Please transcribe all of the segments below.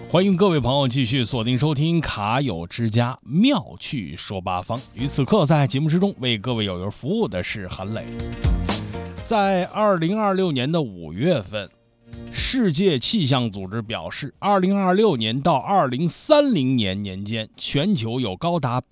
欢迎各位朋友继续锁定收听卡友之家妙趣说八方。于此刻在节目之中为各位友友服务的是韩磊。在2026年的5月份，世界气象组织表示，2026年到2030年年间，全球有高达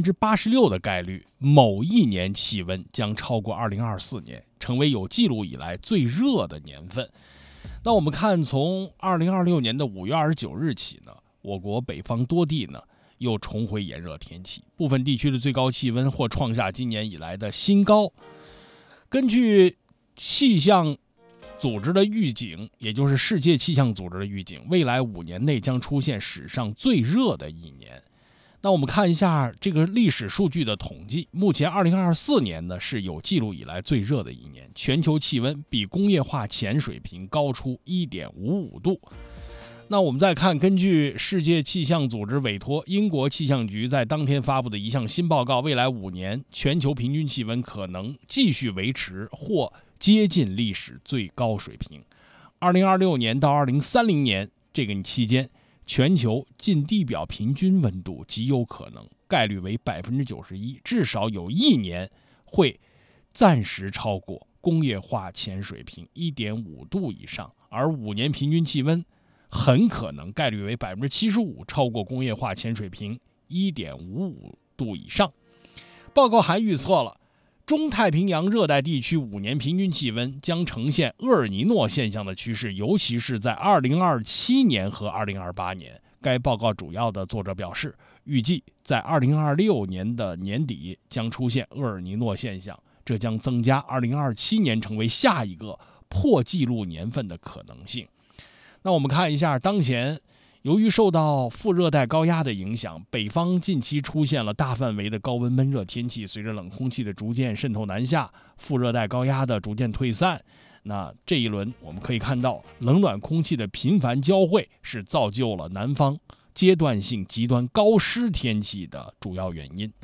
86%的概率，某一年气温将超过2024年，成为有记录以来最热的年份。那我们看，从2026年的5月29日起呢，我国北方多地呢又重回炎热天气，部分地区的最高气温或创下今年以来的新高。根据气象组织的预警，也就是世界气象组织的预警，未来5年内将出现史上最热的一年。那我们看一下这个历史数据的统计，目前2024年呢是有记录以来最热的一年，全球气温比工业化前水平高出 1.55 度。那我们再看，根据世界气象组织委托英国气象局在当天发布的一项新报告，未来5年全球平均气温可能继续维持或接近历史最高水平。2026年到2030年这个期间，全球近地表平均温度极有可能概率为 91%， 至少有一年会暂时超过工业化前水平 1.5 度以上，而5年平均气温很可能概率为 75%， 超过工业化前水平 1.55 度以上。报告还预测了中太平洋热带地区5年平均气温将呈现厄尔尼诺现象的趋势，尤其是在2027年和2028年。该报告主要的作者表示，预计在2026年的年底将出现厄尔尼诺现象，这将增加2027年成为下一个破纪录年份的可能性。那我们看一下，当前由于受到副热带高压的影响，北方近期出现了大范围的高温闷热天气，随着冷空气的逐渐渗透南下，副热带高压的逐渐退散，那这一轮我们可以看到冷暖空气的频繁交汇是造就了南方阶段性极端高湿天气的主要原因。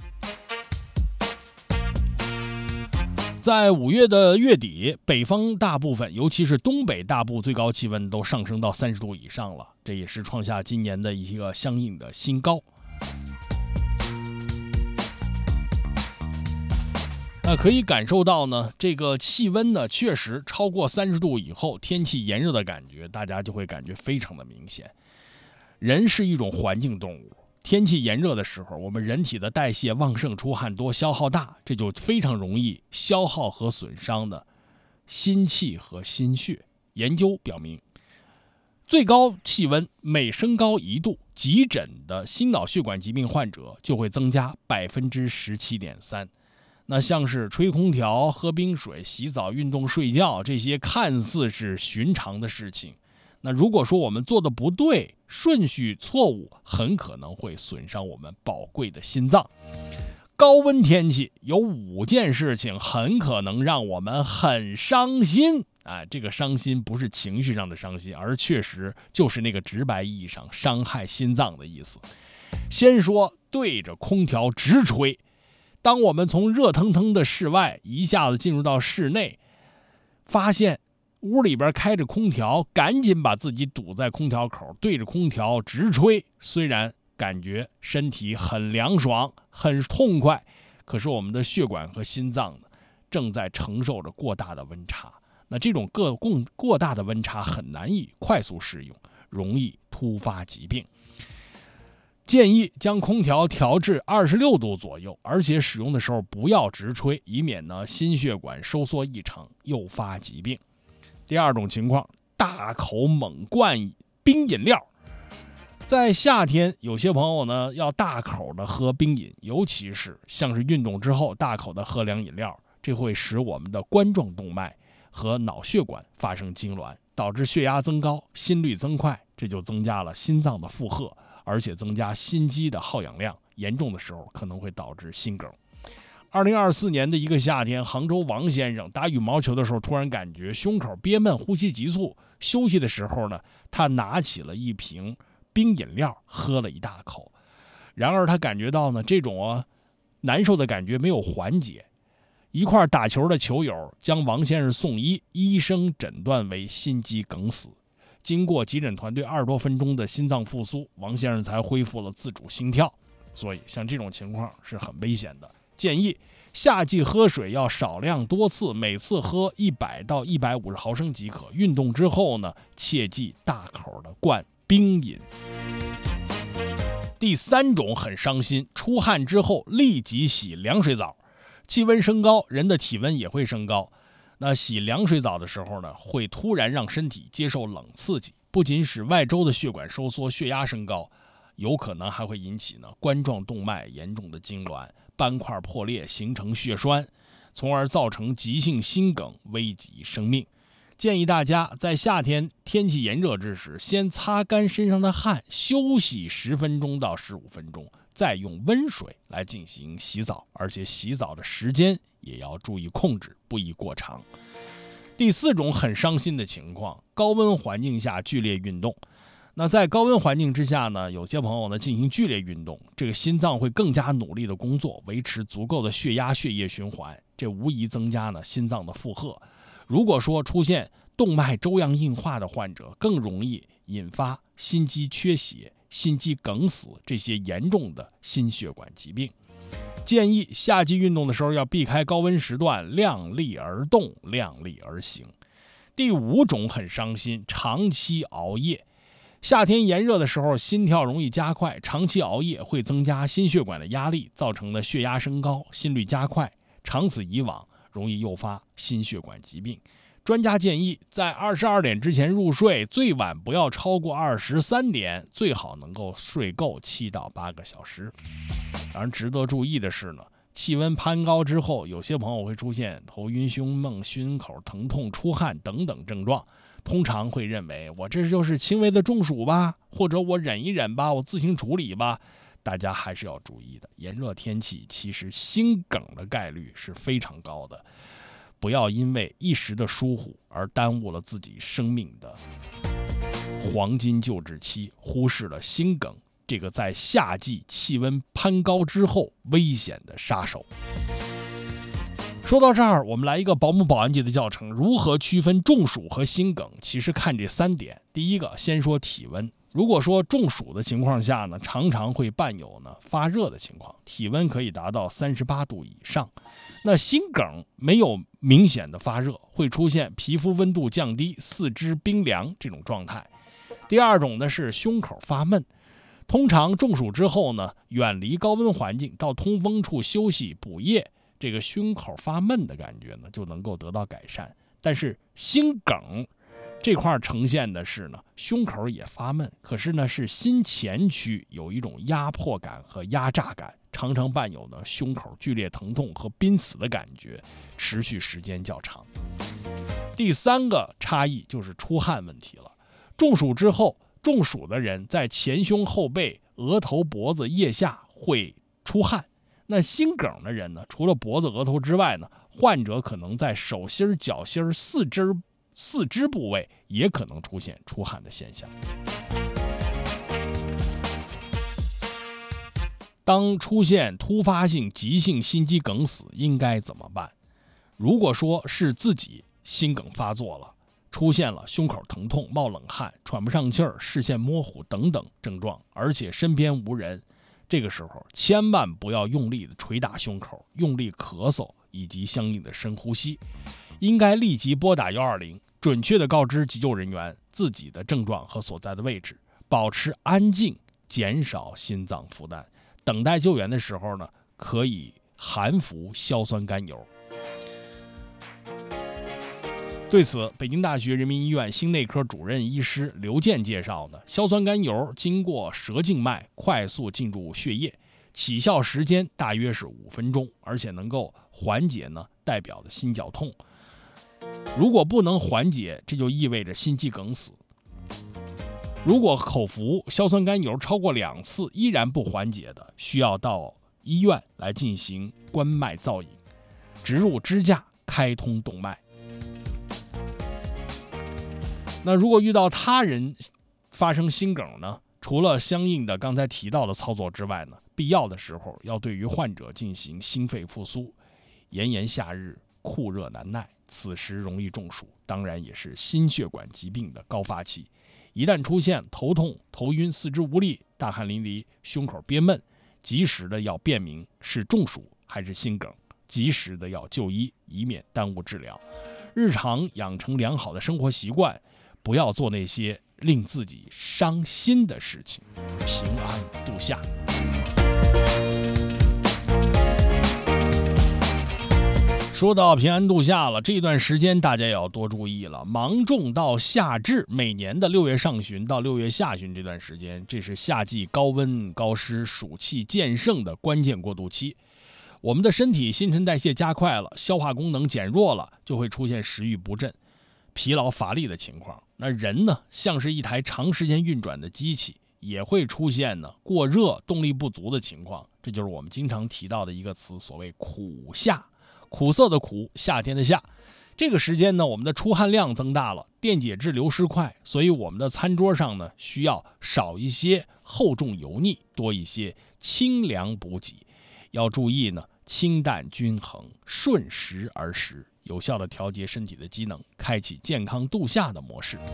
在5月的月底，北方大部分，尤其是东北大部最高气温都上升到30度以上了，这也是创下今年的一个相应的新高。那可以感受到呢，这个气温呢确实超过30度以后，天气炎热的感觉，大家就会感觉非常的明显。人是一种环境动物，天气炎热的时候，我们人体的代谢旺盛，出汗多，消耗大，这就非常容易消耗和损伤的心气和心血。研究表明，最高气温每升高1度，急诊的心脑血管疾病患者就会增加 17.3%。那像是吹空调、喝冰水、洗澡、运动、睡觉，这些看似是寻常的事情，那如果说我们做的不对，顺序错误，很可能会损伤我们宝贵的心脏。高温天气有5件事情很可能让我们很伤心这个伤心不是情绪上的伤心，而确实就是那个直白意义上伤害心脏的意思。先说对着空调直吹，当我们从热腾腾的室外一下子进入到室内，发现屋里边开着空调，赶紧把自己堵在空调口，对着空调直吹。虽然感觉身体很凉爽很痛快，可是我们的血管和心脏呢正在承受着过大的温差。那这种过大的温差很难以快速适应，容易突发疾病。建议将空调调至26度左右，而且使用的时候不要直吹，以免呢心血管收缩异常诱发疾病。第二种情况，大口猛灌冰饮料。在夏天，有些朋友呢要大口的喝冰饮，尤其是像是运动之后大口的喝凉饮料，这会使我们的冠状动脉和脑血管发生痉挛，导致血压增高，心率增快，这就增加了心脏的负荷，而且增加心肌的耗氧量，严重的时候可能会导致心梗。2024年的一个夏天，杭州王先生打羽毛球的时候，突然感觉胸口憋闷，呼吸急促。休息的时候呢，他拿起了一瓶冰饮料，喝了一大口。然而他感觉到呢，这种难受的感觉没有缓解。一块打球的球友将王先生送医，医生诊断为心肌梗死。 经过急诊团队20多分钟的心脏复苏，王先生才恢复了自主心跳。所以像这种情况是很危险的，建议夏季喝水要少量多次，每次喝100到150毫升即可。运动之后呢，切忌大口的灌冰饮。第3种很伤心，出汗之后立即洗凉水澡。气温升高，人的体温也会升高。那洗凉水澡的时候呢，会突然让身体接受冷刺激，不仅使外周的血管收缩，血压升高，有可能还会引起冠状动脉严重的痉挛，斑块破裂，形成血栓，从而造成急性心梗，危及生命。建议大家在夏天天气炎热之时，先擦干身上的汗，休息10分钟到15分钟，再用温水来进行洗澡，而且洗澡的时间也要注意控制，不宜过长。第4种很伤心的情况，高温环境下剧烈运动。那在高温环境之下呢，有些朋友呢进行剧烈运动，这个心脏会更加努力的工作，维持足够的血压、血液循环，这无疑增加呢心脏的负荷。如果说出现动脉粥样硬化的患者，更容易引发心肌缺血、心肌梗死这些严重的心血管疾病。建议夏季运动的时候要避开高温时段，量力而动，量力而行。第5种很伤心，长期熬夜。夏天炎热的时候，心跳容易加快，长期熬夜会增加心血管的压力，造成的血压升高，心率加快，长此以往容易诱发心血管疾病。专家建议在22点之前入睡，最晚不要超过23点，最好能够睡够7到8个小时。当然值得注意的是呢，气温攀高之后，有些朋友会出现头晕、胸闷、心口疼痛、出汗等等症状，通常会认为我这就是轻微的中暑吧，或者我忍一忍吧，我自行处理吧。大家还是要注意的，炎热天气其实心梗的概率是非常高的，不要因为一时的疏忽而耽误了自己生命的黄金救治期，忽视了心梗这个在夏季气温攀高之后危险的杀手。说到这儿，我们来一个保姆保安级的教程，如何区分中暑和心梗？其实看这3点。第一个，先说体温。如果说中暑的情况下呢，常常会伴有发热的情况，体温可以达到38度以上。那心梗没有明显的发热，会出现皮肤温度降低、四肢冰凉这种状态。第2种呢是胸口发闷。通常中暑之后呢，远离高温环境，到通风处休息补液，这个胸口发闷的感觉呢就能够得到改善。但是心梗这块呈现的是呢，胸口也发闷，可是呢是心前区有一种压迫感和压榨感，常常伴有胸口剧烈疼痛和濒死的感觉，持续时间较长。第3个差异就是出汗问题了。中暑之后，中暑的人在前胸后背、额头、脖子、腋下会出汗。那心梗的人呢，除了脖子、额头之外呢，患者可能在手心、脚心、四肢部位也可能出现出汗的现象。当出现突发性急性心肌梗死，应该怎么办？如果说是自己心梗发作了，出现了胸口疼痛、冒冷汗、喘不上气儿、视线模糊等等症状，而且身边无人，这个时候千万不要用力的捶打胸口，用力咳嗽以及相应的深呼吸，应该立即拨打120，准确的告知急救人员自己的症状和所在的位置，保持安静，减少心脏负担。等待救援的时候呢，可以含服硝酸甘油。对此，北京大学人民医院心内科主任医师刘健介绍呢，硝酸甘油经过舌静脉快速进入血液，起效时间大约是5分钟，而且能够缓解代表的心绞痛。如果不能缓解，这就意味着心肌梗死。如果口服硝酸甘油超过2次依然不缓解的，需要到医院来进行关脉造影，植入支架开通动脉。那如果遇到他人发生心梗呢，除了相应的刚才提到的操作之外呢，必要的时候要对于患者进行心肺复苏。炎炎夏日，酷热难耐，此时容易中暑，当然也是心血管疾病的高发期。 一旦出现头痛、头晕、四肢无力、大汗淋漓、胸口憋闷，及时的要辨明是中暑还是心梗，及时的要就医，以免耽误治疗。日常养成良好的生活习惯，不要做那些令自己伤心的事情，平安度夏。说到平安度夏了，这段时间大家也要多注意了。芒种到夏至，每年的6月上旬到6月下旬这段时间，这是夏季高温高湿、暑气渐盛的关键过渡期。我们的身体新陈代谢加快了，消化功能减弱了，就会出现食欲不振、疲劳乏力的情况。那人呢，像是一台长时间运转的机器，也会出现呢过热、动力不足的情况。这就是我们经常提到的一个词，所谓苦夏。苦涩的苦，夏天的夏。这个时间呢，我们的出汗量增大了，电解质流失快，所以我们的餐桌上呢，需要少一些厚重油腻，多一些清凉补给。要注意呢，清淡均衡，顺时而食，有效的调节身体的机能，开启健康度夏的模式。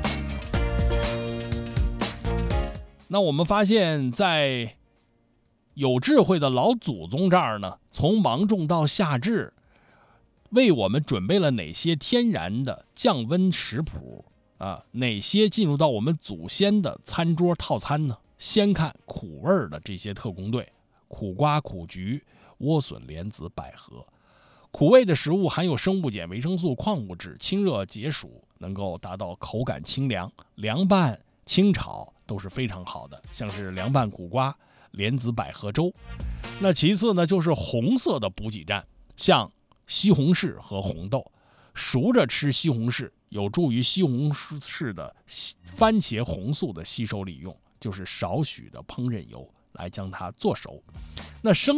那我们发现，在有智慧的老祖宗这儿呢，从芒种到夏至，为我们准备了哪些天然的降温食谱啊？哪些进入到我们祖先的餐桌套餐呢？先看苦味的这些特工队：苦瓜、苦菊、莴笋、莲子、百合。苦味的食物含有生物碱、维生素、矿物质，清热解暑，能够达到口感清凉。凉拌、清炒都是非常好的，像是凉拌苦瓜、莲子百合粥。那其次呢，就是红色的补给站，像西红柿和红豆。熟着吃西红柿有助于西红柿的番茄红素的吸收利用，就是少许的烹饪油来将它做熟。那生